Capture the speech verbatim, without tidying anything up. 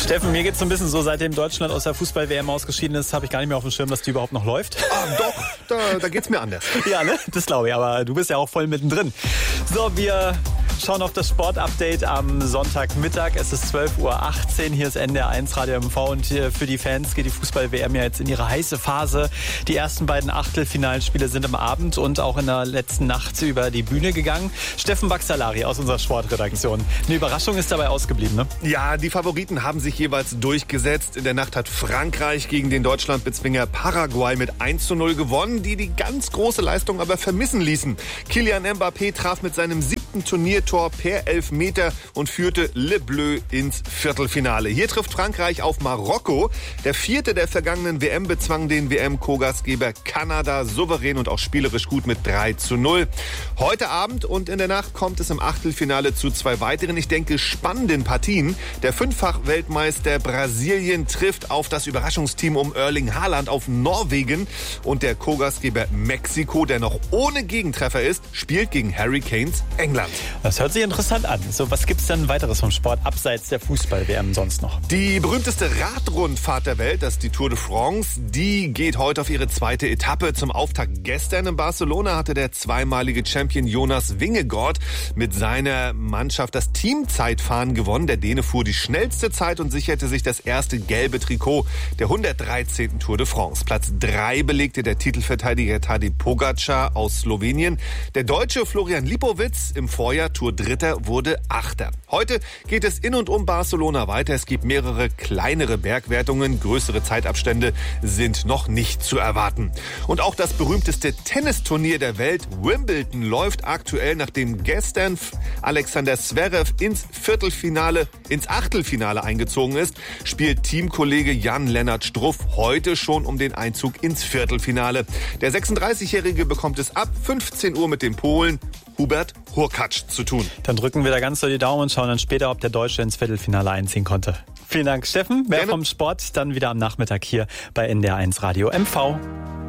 Steffen, mir geht's so ein bisschen so, seitdem Deutschland aus der Fußball-W M ausgeschieden ist, habe ich gar nicht mehr auf dem Schirm, dass die überhaupt noch läuft. Ah, doch, da, da geht's mir anders. Ja, ne? Das glaube ich, aber du bist ja auch voll mittendrin. So, wir schauen auf das Sportupdate am Sonntagmittag. Es ist zwölf Uhr achtzehn, hier ist N D R eins Radio M V und für die Fans geht die Fußball-W M ja jetzt in ihre heiße Phase. Die ersten beiden Achtelfinalspiele sind am Abend und auch in der letzten Nacht über die Bühne gegangen. Steffen Baxalari aus unserer Sportredaktion. Eine Überraschung ist dabei ausgeblieben, ne? Ja, die Favoriten haben sich jeweils durchgesetzt. In der Nacht hat Frankreich gegen den Deutschlandbezwinger Paraguay mit eins zu null gewonnen, die die ganz große Leistung aber vermissen ließen. Kylian Mbappé traf mit seinem siebten Turniertor per Elfmeter und führte Le Bleu ins Viertelfinale. Hier trifft Frankreich auf Marokko. Der vierte der vergangenen W M bezwang den W M-Co-Gastgeber Kanada souverän und auch spielerisch gut mit drei zu null. Heute Abend und in der Nacht kommt es im Achtelfinale zu zwei weiteren, ich denke, spannenden Partien. Der Fünffach-Weltmeister Brasilien trifft auf das Überraschungsteam um Erling Haaland auf Norwegen und der Co-Gastgeber Mexiko, der noch ohne Gegentreffer ist, spielt gegen Harry Kanes England. Das hört sich interessant an. So, was gibt's denn weiteres vom Sport abseits der Fußball-W M sonst noch? Die berühmteste Radrundfahrt der Welt, das ist die Tour de France, die geht heute auf ihre zweite Etappe. Zum Auftakt gestern in Barcelona hatte der zweimalige Champion Jonas Vingegaard mit seiner Mannschaft das Teamzeitfahren gewonnen. Der Däne fuhr die schnellste Zeit und sicherte sich das erste gelbe Trikot der hundertdreizehnten Tour de France. Platz drei belegte der Titelverteidiger Tadej Pogačar aus Slowenien. Der Deutsche Florian Lipowitz, im Vorjahr Tour-Dritter, wurde Achter. Heute geht es in und um Barcelona weiter. Es gibt mehrere kleinere Bergwertungen. Größere Zeitabstände sind noch nicht zu erwarten. Und auch das berühmteste Tennisturnier der Welt, Wimbledon, läuft aktuell, nachdem gestern Alexander Zverev ins Viertelfinale, ins Achtelfinale eingezogen ist, spielt Teamkollege Jan-Lennart Struff heute schon um den Einzug ins Viertelfinale. Der sechsunddreißigjährige bekommt es ab fünfzehn Uhr mit dem Polen Hubert Hurkacz zu tun. Dann drücken wir da ganz so die Daumen und schauen dann später, ob der Deutsche ins Viertelfinale einziehen konnte. Vielen Dank, Steffen. Mehr Gerne. vom Sport dann wieder am Nachmittag hier bei N D R eins Radio M V.